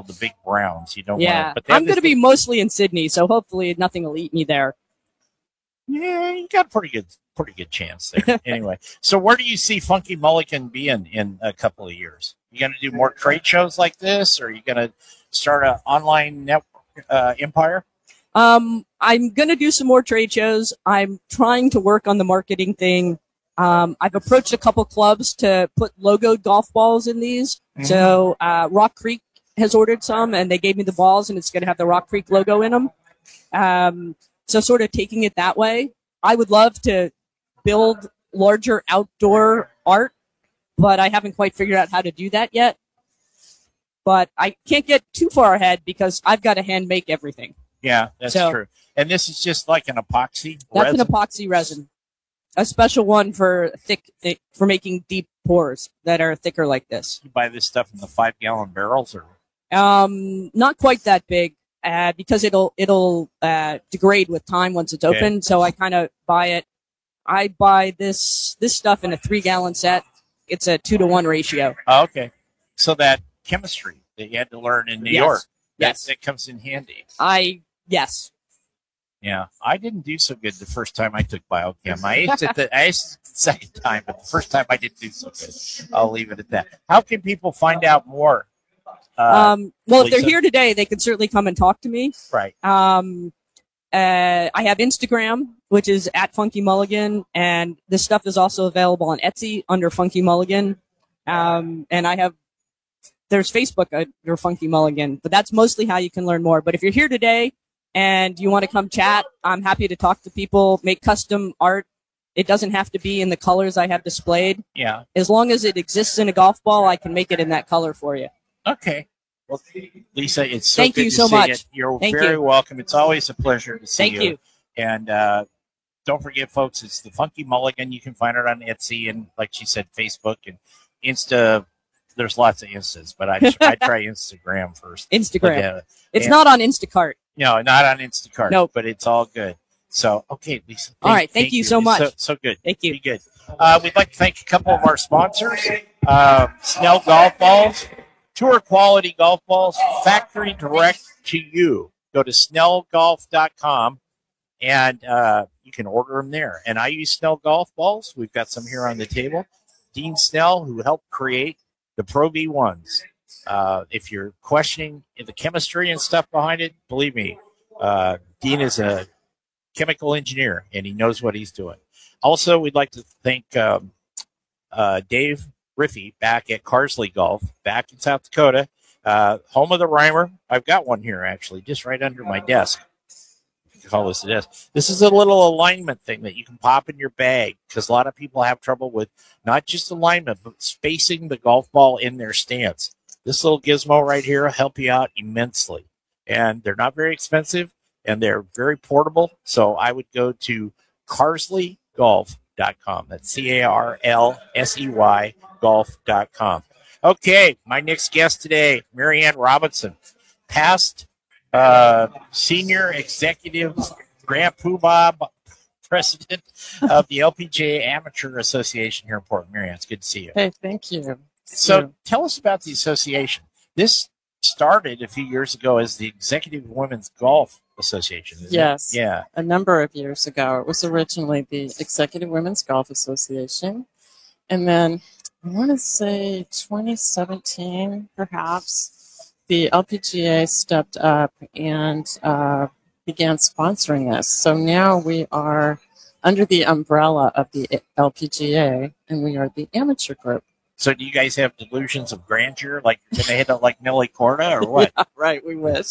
the big browns. You don't Yeah, want to. I'm going to be mostly in Sydney, so hopefully nothing will eat me there. Yeah, you got a pretty good chance there. Anyway, so where do you see Funky Mulligan being in a couple of years? You going to do more trade shows like this, or are you going to start an online network empire? I'm going to do some more trade shows. I'm trying to work on the marketing thing. I've approached a couple clubs to put logoed golf balls in these. Mm-hmm. So Rock Creek has ordered some, and they gave me the balls, and it's going to have the Rock Creek logo in them. So sort of taking it that way. I would love to build larger outdoor art, but I haven't quite figured out how to do that yet. But I can't get too far ahead because I've got to hand make everything. Yeah, that's true. And this is just like an epoxy resin? That's an epoxy resin. A special one for thick for making deep pours that are thicker like this. You buy this stuff in the 5-gallon barrels, or? Not quite that big. Because it'll degrade with time once it's open. So I kind of buy it. I buy this stuff in a 3-gallon set. It's a 2-to-1 ratio. Oh, okay. So that chemistry that you had to learn in New York, that comes in handy. Yes. Yeah, I didn't do so good the first time I took biochem. I aced the second time, but the first time I didn't do so good. I'll leave it at that. How can people find out more? Well, if they're here today, they can certainly come and talk to me. Right. I have Instagram, which is @FunkyMulligan, and this stuff is also available on Etsy under Funky Mulligan. And there's Facebook under Funky Mulligan, but that's mostly how you can learn more. But if you're here today and you want to come chat, I'm happy to talk to people, make custom art. It doesn't have to be in the colors I have displayed. Yeah. As long as it exists in a golf ball, I can make it in that color for you. Okay. Well, Lisa, it's so Thank good you to so see much. you. You're very welcome. It's always a pleasure to see you. Thank you. And don't forget, folks, it's the Funky Mulligan. You can find it on Etsy and, like she said, Facebook and Insta. There's lots of Instas, but I try Instagram first. Instagram. It's not on Instacart. No, not on Instacart. Nope. But it's all good. So, okay, Lisa. All right. Thank you so much. So good. Thank you. Be good. We'd like to thank a couple of our sponsors. Snell Golf Balls. Tour quality golf balls, factory direct to you. Go to snellgolf.com and you can order them there. And I use Snell golf balls. We've got some here on the table. Dean Snell, who helped create the Pro V1s. If you're questioning the chemistry and stuff behind it, believe me, Dean is a chemical engineer and he knows what he's doing. Also, we'd like to thank Dave Riffy back at Carsley Golf, back in South Dakota, home of the Rhymer. I've got one here, actually, just right under my desk. You can call this a desk. This is a little alignment thing that you can pop in your bag because a lot of people have trouble with not just alignment, but spacing the golf ball in their stance. This little gizmo right here will help you out immensely. And they're not very expensive, and they're very portable. So I would go to CarsleyGolf.com. That's CARLSEY golf.com. Okay, my next guest today, Marianne Robinson, past senior executive Grand Poobah president of the LPGA Amateur Association here in Portland. Marianne, it's good to see you. Hey, thank you. So tell us about the association. This started a few years ago as the Executive Women's Golf Association. Yes. Yeah. A number of years ago. It was originally the Executive Women's Golf Association. And then I want to say 2017, perhaps, the LPGA stepped up and began sponsoring this. So now we are under the umbrella of the LPGA, and we are the amateur group. So do you guys have delusions of grandeur, like you're going to hit it like Nelly Corda, or what? Yeah, right, we wish.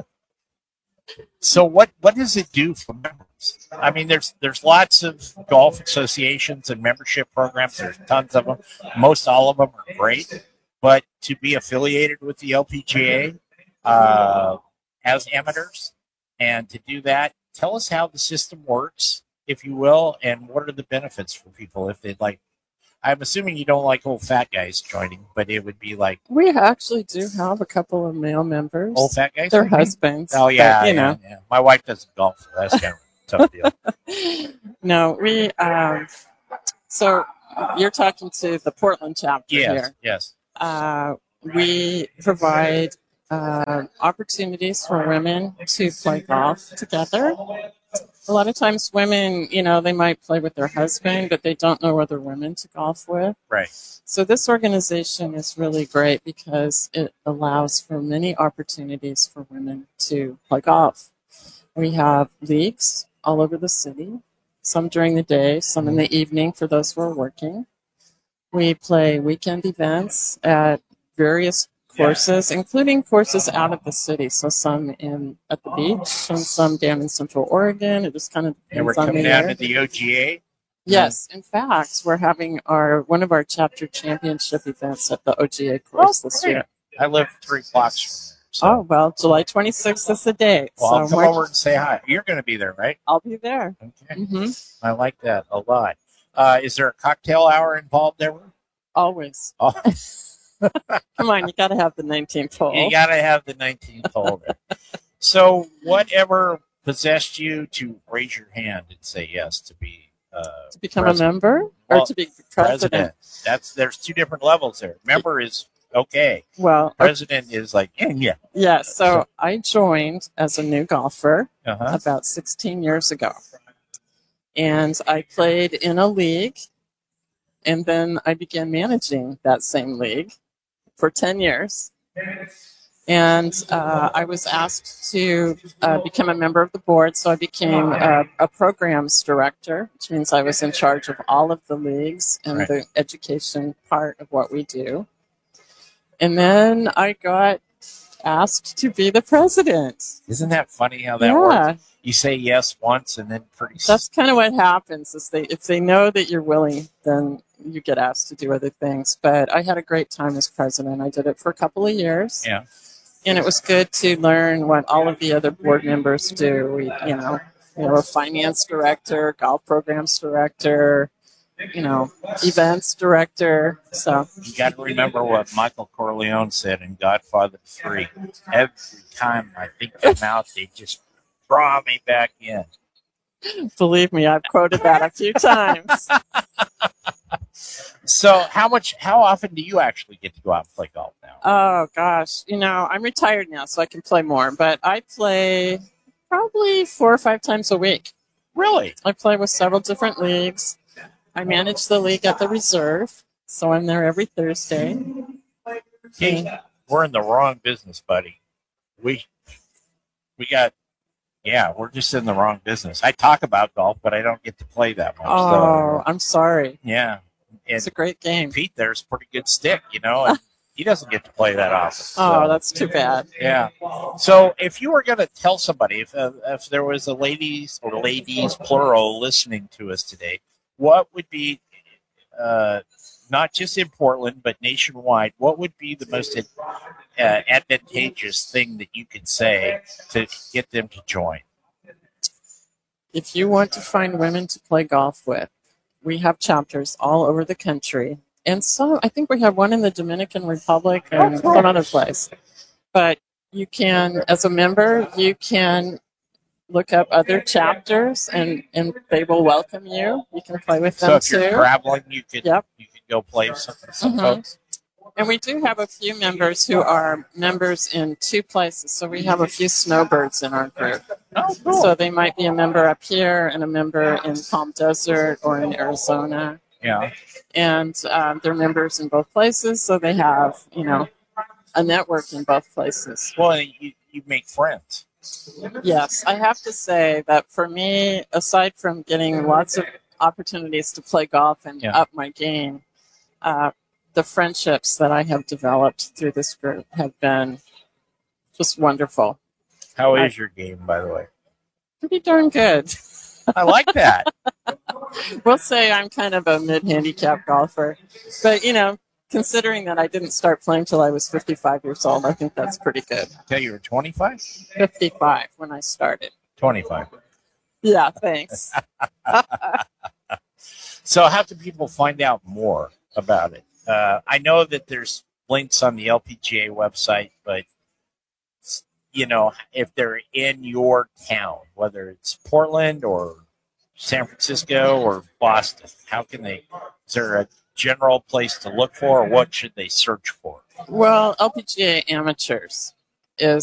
So what does it do for members? I mean, there's lots of golf associations and membership programs. There's tons of them. Most all of them are great. But to be affiliated with the LPGA as amateurs and to do that, tell us how the system works, if you will, and what are the benefits for people if they'd like. I'm assuming you don't like old fat guys joining, but it would be like... We actually do have a couple of male members. Old fat guys? Their husbands. Oh, yeah. But, yeah. My wife doesn't golf, so that's kind of a tough deal. No, we... so you're talking to the Portland chapter here. Yes. We provide opportunities for women to play golf together. A lot of times women, they might play with their husband, but they don't know other women to golf with. Right. So this organization is really great because it allows for many opportunities for women to play golf. We have leagues all over the city, some during the day, some in the evening for those who are working. We play weekend events at various courses, including courses out of the city. So some at the beach and some down in Central Oregon. It just kind of And we're depends on the coming down year. to the OGA. Yes, in fact, we're having one of our chapter championship events at the OGA course this great. year. I live 3 blocks from there. So. Oh, well, July 26th is the date. Well, I'll so come over and say hi. You're going to be there, right? I'll be there. Okay. hmm I like that a lot. Is there a cocktail hour involved there? Always. Oh. Come on, you got to have the 19th hole. You got to have the 19th hole there. So whatever possessed you to raise your hand and say yes to be to become president? a member Well, or to be president? There's 2 different levels there. Member is okay. Well, President is like, yeah. yeah, so I joined as a new golfer Uh-huh. about 16 years ago. And I played in a league, and then I began managing that same league for 10 years. And I was asked to become a member of the board, so I became a programs director, which means I was in charge of all of the leagues and Right. the education part of what we do. And then I got asked to be the president. Isn't that funny how that works? Yeah, You say yes once and then pretty that's kind of what happens. Is if they know that you're willing, then you get asked to do other things. But I had a great time as president. I did it for a couple of years. Yeah. And it was good to learn what all of the other board members do. We, a finance director, golf programs director, events director. So You got to remember what Michael Corleone said in Godfather 3. Every time I think I'm out, they just draw me back in. believe me, I've quoted that a few times. So how often do you actually get to go out and play golf now? Oh gosh, I'm retired now, so I can play more. But I play probably 4 or 5 times a week. Really? I play with several different leagues. I manage the league at the Reserve, so I'm there every Thursday. Hey, we're in the wrong business, buddy. We're just in the wrong business. I talk about golf, but I don't get to play that much. Oh, I'm sorry. Yeah. It's And a great game. Pete there's a pretty good stick, and he doesn't get to play that often. Oh, so, that's too bad. yeah. So if you were going to tell somebody, if there was a ladies plural listening to us today, what would be not just in Portland but nationwide? What would be the most advantageous thing that you could say to get them to join? If you want to find women to play golf with, we have chapters all over the country. And so I think we have one in the Dominican Republic and some other place. But you can, as a member, you can look up other chapters and they will welcome you. You can play with them So if too. you're traveling, you could Yep. go play with some Mhm. folks. And we do have a few members who are members in 2 places. So we have a few snowbirds in our group. Oh, cool. So they might be a member up here and a member in Palm Desert or in Arizona. yeah. And they're members in both places. So they have, a network in both places. Well, you make friends. Yes, I have to say that for me, aside from getting lots of opportunities to play golf and Yeah. up my game, the friendships that I have developed through this group have been just wonderful. How is your game, by the way? Pretty darn good. I like that. We'll say I'm kind of a mid-handicap golfer. But, considering that I didn't start playing till I was 55 years old, I think that's pretty good. Tell you were 25? 55 when I started. 25. Yeah, thanks. So how can people find out more about it? I know that there's links on the LPGA website, but if they're in your town, whether it's Portland or San Francisco or Boston, how can they? Is there a general place to look for, or what should they search for? Well, LPGA amateurs. is